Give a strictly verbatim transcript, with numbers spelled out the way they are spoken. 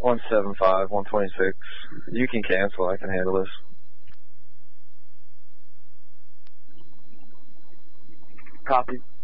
one seven five, one twenty-six. You can cancel. I can handle this. Copy.